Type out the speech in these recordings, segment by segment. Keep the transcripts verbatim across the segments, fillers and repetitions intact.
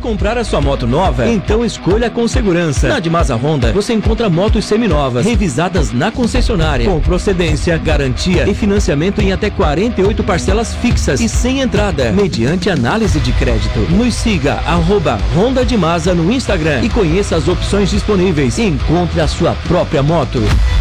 comprar a sua moto nova? Então escolha com segurança. Na Dimasa Honda, você encontra motos seminovas, revisadas na concessionária, com procedência, garantia e financiamento em até quarenta e oito parcelas fixas e sem entrada, mediante análise de crédito. Nos siga, arroba Honda Dimasa no Instagram e conheça as opções disponíveis e encontre a sua própria moto.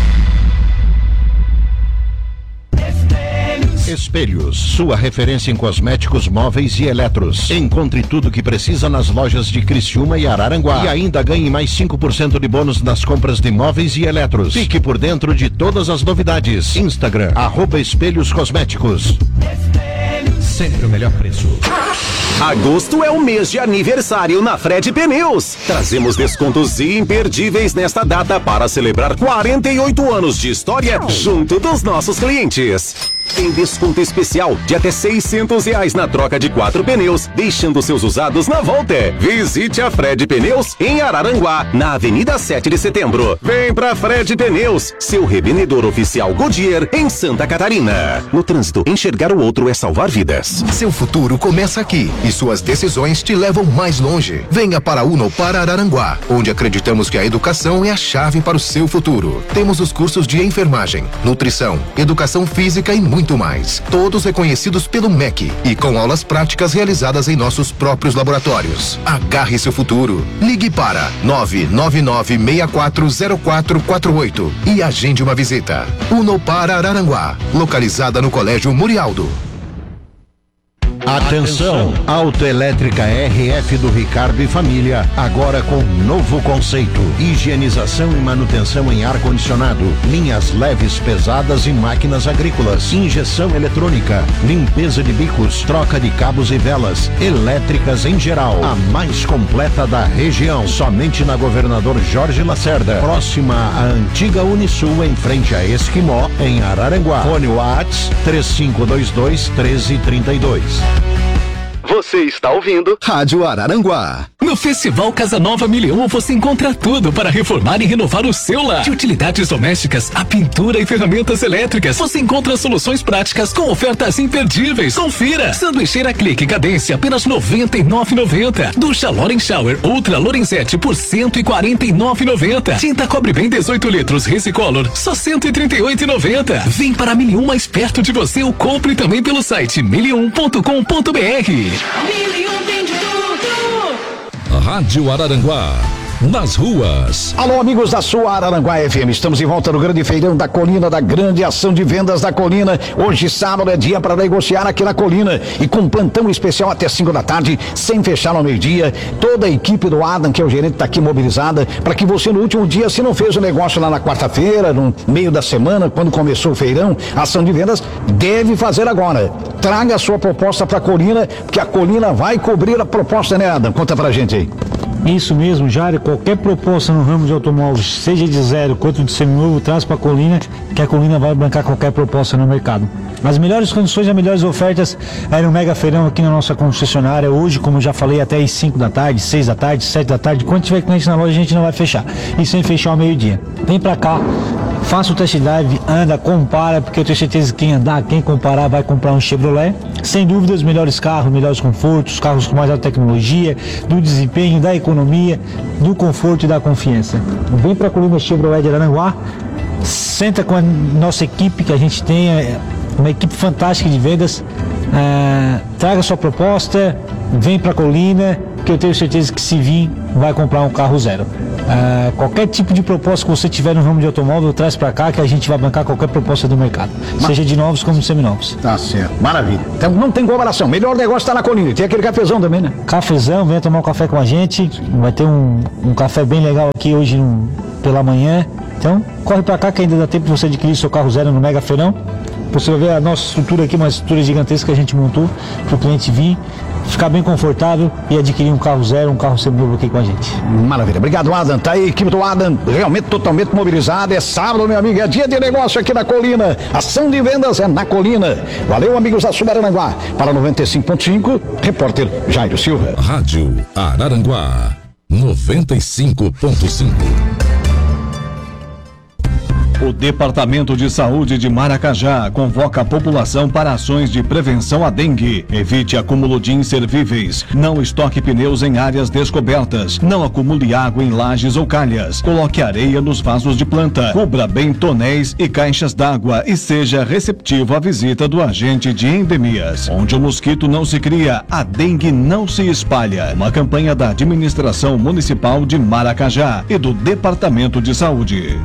Espelhos, sua referência em cosméticos, móveis e eletros. Encontre tudo o que precisa nas lojas de Criciúma e Araranguá. E ainda ganhe mais cinco por cento de bônus nas compras de móveis e eletros. Fique por dentro de todas as novidades. Instagram, arroba Espelhos Cosméticos. Sempre o melhor preço. Agosto é o mês de aniversário na Fred Pneus. Trazemos descontos imperdíveis nesta data para celebrar quarenta e oito anos de história junto dos nossos clientes. Tem desconto especial de até seiscentos reais na troca de quatro pneus, deixando seus usados na volta. Visite a Fred Pneus em Araranguá, na Avenida sete de Setembro. Vem pra Fred Pneus, seu revendedor oficial Goodyear em Santa Catarina. No trânsito, enxergar o outro é salvar vidas. Seu futuro começa aqui e suas decisões te levam mais longe. Venha para a Unopar Araranguá, onde acreditamos que a educação é a chave para o seu futuro. Temos os cursos de enfermagem, nutrição, educação física e muito mais. Todos reconhecidos pelo M E C e com aulas práticas realizadas em nossos próprios laboratórios. Agarre seu futuro. Ligue para nove nove nove, seis quatro zero quatro quatro oito e agende uma visita. Unopar Araranguá, localizada no Colégio Murialdo. Atenção, Autoelétrica R F do Ricardo e Família, agora com novo conceito: higienização e manutenção em ar-condicionado, linhas leves, pesadas e máquinas agrícolas, injeção eletrônica, limpeza de bicos, troca de cabos e velas, elétricas em geral, a mais completa da região, somente na Governador Jorge Lacerda, próxima à antiga Unisul, em frente a Esquimó, em Araranguá. Fone Whats três cinco dois dois, um três três dois. Você está ouvindo Rádio Araranguá. No Festival Casa Nova Mil e Um você encontra tudo para reformar e renovar o seu lar. De utilidades domésticas a pintura e ferramentas elétricas, você encontra soluções práticas com ofertas imperdíveis. Confira! Sanduicheira Clique Cadência apenas noventa e nove reais e noventa centavos. Ducha Loren Shower Ultra Lorenzetti por cento e quarenta e nove reais e noventa centavos. Tinta Cobre Bem dezoito litros Resicolor só cento e trinta e oito reais e noventa centavos. Vem para Mil e Um mais perto de você ou compre também pelo site mil e um ponto com ponto br. Mil e um tem de tudo. Rádio Araranguá, nas ruas. Alô, amigos da sua Araranguá F M, estamos em volta do grande feirão da Colina, da grande ação de vendas da Colina. Hoje, sábado, é dia para negociar aqui na Colina e com plantão especial até cinco da tarde, sem fechar no meio-dia. Toda a equipe do Adam, que é o gerente, está aqui mobilizada para que você no último dia, se não fez o negócio lá na quarta-feira, no meio da semana, quando começou o feirão, a ação de vendas, deve fazer agora. Traga a sua proposta para a Colina, porque a Colina vai cobrir a proposta, né, Adam? Conta pra gente aí. Isso mesmo, Jário. Qualquer proposta no ramo de automóveis, seja de zero quanto de seminovo, traz para a Colina, que a Colina vai bancar qualquer proposta no mercado. As melhores condições e as melhores ofertas é no Mega Feirão aqui na nossa concessionária. Hoje, como eu já falei, até às cinco da tarde, seis da tarde, sete da tarde. Quando tiver cliente na loja, a gente não vai fechar. E sem fechar ao meio-dia. Vem para cá, faça o test drive, anda, compara, porque eu tenho certeza que quem andar, quem comparar, vai comprar um Chevrolet. Sem dúvida, os melhores carros, melhores confortos, carros com mais alta tecnologia, do desempenho, da economia, do conforto e da confiança. Vem para a Colina Chevrolet de Araranguá, senta com a nossa equipe, que a gente tem uma equipe fantástica de vendas, ah, traga sua proposta, vem para a Colina, que eu tenho certeza que se vir, vai comprar um carro zero. Ah, qualquer tipo de proposta que você tiver no ramo de automóvel, traz para cá que a gente vai bancar qualquer proposta do mercado, Mas... seja de novos como de seminovos. Tá certo, maravilha. Então não tem comparação, melhor negócio está na Colina. Tem aquele cafezão também, né? Cafezão, venha tomar um café com a gente, vai ter um, um café bem legal aqui hoje no, pela manhã. Então corre para cá que ainda dá tempo de você adquirir seu carro zero no Mega Feirão. Você vai ver a nossa estrutura aqui, uma estrutura gigantesca que a gente montou para o cliente vir, ficar bem confortável e adquirir um carro zero, um carro seminovo aqui com a gente. Maravilha, obrigado, Adam. Tá aí a equipe do Adam realmente totalmente mobilizada. É sábado, meu amigo, é dia de negócio aqui na Colina. Ação de vendas é na Colina. Valeu, amigos da Subaranguá. Para noventa e cinco ponto cinco, repórter Jairo Silva. Rádio Araranguá noventa e cinco ponto cinco. O Departamento de Saúde de Maracajá convoca a população para ações de prevenção à dengue. Evite acúmulo de inservíveis. Não estoque pneus em áreas descobertas. Não acumule água em lajes ou calhas. Coloque areia nos vasos de planta. Cubra bem tonéis e caixas d'água e seja receptivo à visita do agente de endemias. Onde o mosquito não se cria, a dengue não se espalha. Uma campanha da Administração Municipal de Maracajá e do Departamento de Saúde.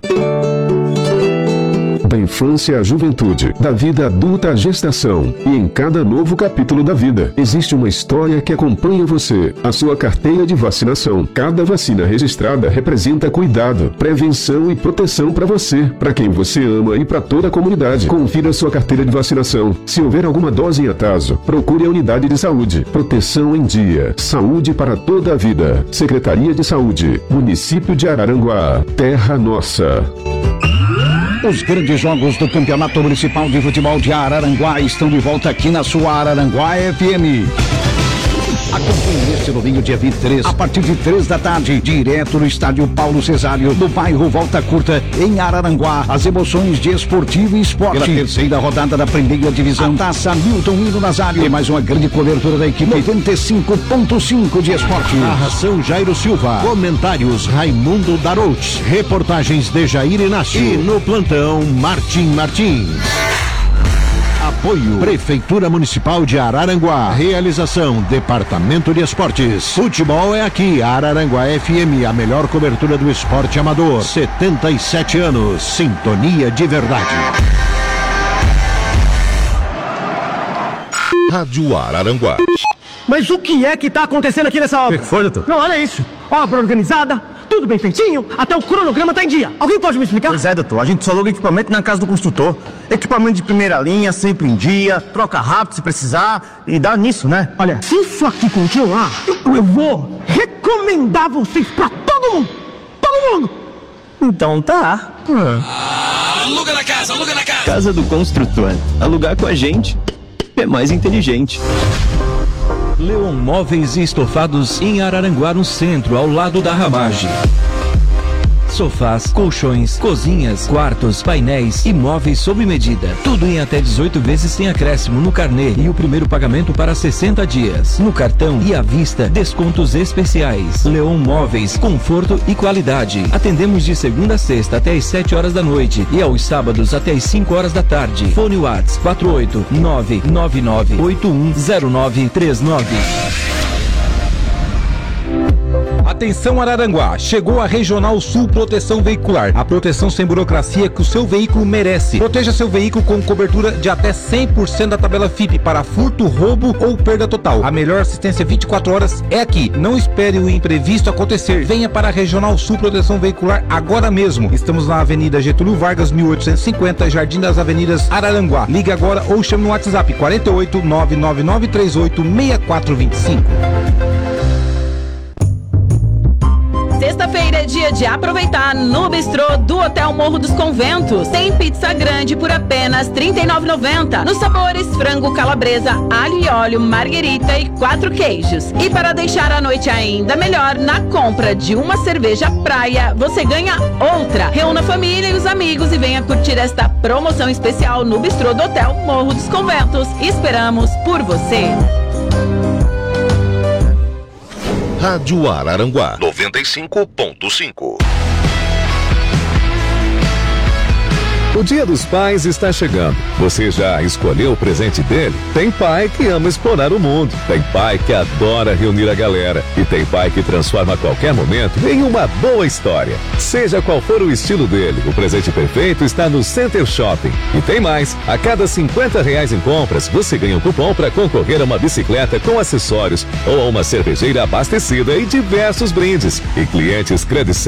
Da infância à juventude, da vida adulta à gestação e em cada novo capítulo da vida, existe uma história que acompanha você, a sua carteira de vacinação. Cada vacina registrada representa cuidado, prevenção e proteção para você, para quem você ama e para toda a comunidade. Confira sua carteira de vacinação. Se houver alguma dose em atraso, procure a unidade de saúde. Proteção em dia. Saúde para toda a vida. Secretaria de Saúde. Município de Araranguá. Terra Nossa. Os grandes jogos do Campeonato Municipal de Futebol de Araranguá estão de volta aqui na sua Araranguá F M. Acompanhe neste domingo, dia vinte e três, a partir de três da tarde, direto no estádio Paulo Cesário, no bairro Volta Curta, em Araranguá, as emoções de esportivo e esporte. Pela terceira rodada da primeira divisão, a Taça Milton Hino Nazário e mais uma grande cobertura da equipe noventa e cinco ponto cinco de esporte. Narração Jairo Silva, comentários Raimundo Darouch, reportagens de Jair Inácio e no plantão Martim Martins. Apoio Prefeitura Municipal de Araranguá. Realização Departamento de Esportes. Futebol é aqui. Araranguá F M, a melhor cobertura do esporte amador. setenta e sete anos. Sintonia de verdade. Rádio Araranguá. Mas o que é que tá acontecendo aqui nessa obra? O que foi, doutor? Não, olha isso. Obra organizada, tudo bem feitinho, até o cronograma tá em dia. Alguém pode me explicar? Pois é, doutor. A gente só aluga equipamento na casa do construtor. Equipamento de primeira linha, sempre em dia, troca rápido se precisar e dá nisso, né? Olha, se isso aqui continuar, eu, eu vou recomendar vocês pra todo mundo. Todo mundo. Então tá. Ah, aluga na casa, aluga na casa. Casa do Construtor. Alugar com a gente é mais inteligente. Leon Móveis e Estofados em Araranguá, no centro, ao lado da Ramage. Sofás, colchões, cozinhas, quartos, painéis e móveis sob medida. Tudo em até dezoito vezes sem acréscimo no carnê e o primeiro pagamento para sessenta dias. No cartão e à vista, descontos especiais. Leon Móveis, conforto e qualidade. Atendemos de segunda a sexta até às sete horas da noite e aos sábados até às cinco horas da tarde. Fone WhatsApp quatro oito nove nove nove oito um zero nove três nove. Atenção Araranguá, chegou a Regional Sul Proteção Veicular, a proteção sem burocracia que o seu veículo merece. Proteja seu veículo com cobertura de até cem por cento da tabela F I P para furto, roubo ou perda total. A melhor assistência vinte e quatro horas é aqui. Não espere o imprevisto acontecer. Venha para a Regional Sul Proteção Veicular agora mesmo. Estamos na Avenida Getúlio Vargas, mil oitocentos e cinquenta, Jardim das Avenidas, Araranguá. Ligue agora ou chame no WhatsApp quarenta e oito nove nove nove três oito seis quatro dois cinco. Sexta-feira é dia de aproveitar no bistrô do Hotel Morro dos Conventos. Tem pizza grande por apenas trinta e nove reais e noventa centavos. Nos sabores frango, calabresa, alho e óleo, marguerita e quatro queijos. E para deixar a noite ainda melhor, na compra de uma cerveja praia, você ganha outra. Reúna a família e os amigos e venha curtir esta promoção especial no bistrô do Hotel Morro dos Conventos. Esperamos por você. Rádio Araranguá noventa e cinco ponto cinco. O Dia dos Pais está chegando. Você já escolheu o presente dele? Tem pai que ama explorar o mundo. Tem pai que adora reunir a galera. E tem pai que transforma qualquer momento em uma boa história. Seja qual for o estilo dele, o presente perfeito está no Center Shopping. E tem mais. A cada cinquenta reais em compras, você ganha um cupom para concorrer a uma bicicleta com acessórios ou a uma cervejeira abastecida e diversos brindes. E clientes credenciados